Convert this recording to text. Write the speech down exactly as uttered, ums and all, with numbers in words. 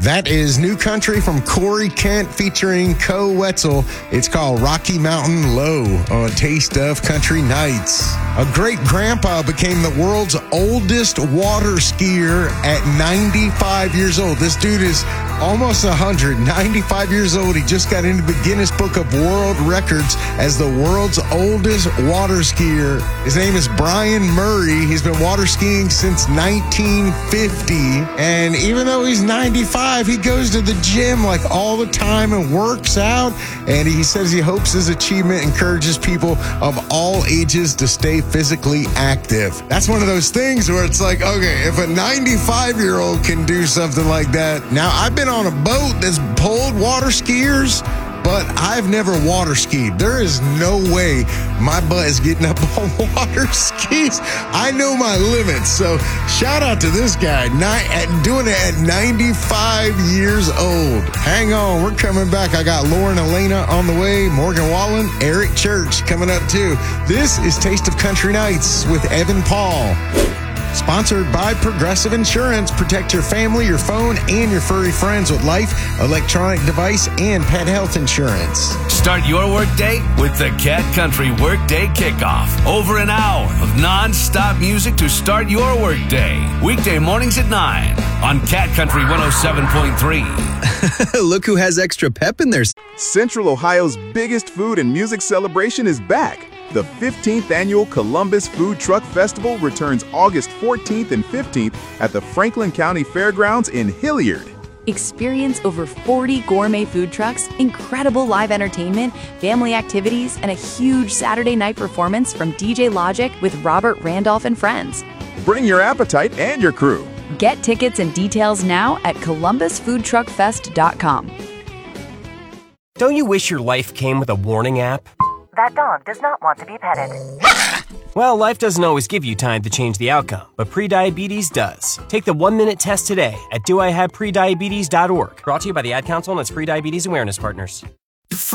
That is new country from Corey Kent featuring Co Wetzel. It's called Rocky Mountain Low on Taste of Country Nights. A great-grandpa became the world's oldest water skier at ninety-five years old. This dude is almost one hundred, ninety-five years old. He just got into the Guinness Book of World Records as the world's oldest water skier. His name is Brian Murray. He's been water skiing since nineteen fifty. And even though he's ninety-five, he goes to the gym like all the time and works out. And he says he hopes his achievement encourages people of all ages to stay physically active. That's one of those things where it's like, okay, if a ninety-five-year-old can do something like that. Now, I've been on a boat that's pulled water skiers, but I've never water skied. There is no way my butt is getting up on water skis. I know my limits. So shout out to this guy ni- at doing it at ninety-five years old. Hang on, we're coming back. I got Lauren Elena on the way, Morgan Wallen, Eric Church coming up too. This is Taste of Country Nights with Evan Paul. Sponsored by Progressive Insurance. Protect your family, your phone, and your furry friends with life, electronic device, and pet health insurance. Start your workday with the Cat Country Workday Kickoff. Over an hour of non-stop music to start your workday. Weekday mornings at nine on Cat Country one oh seven point three. Look who has extra pep in their... Central Ohio's biggest food and music celebration is back. The fifteenth Annual Columbus Food Truck Festival returns August fourteenth and fifteenth at the Franklin County Fairgrounds in Hilliard. Experience over forty gourmet food trucks, incredible live entertainment, family activities, and a huge Saturday night performance from D J Logic with Robert Randolph and friends. Bring your appetite and your crew. Get tickets and details now at columbus food truck fest dot com. Don't you wish your life came with a warning app? That dog does not want to be petted. Well, life doesn't always give you time to change the outcome, but prediabetes does. Take the one-minute test today at do I have prediabetes dot org. Brought to you by the Ad Council and its Prediabetes Awareness Partners.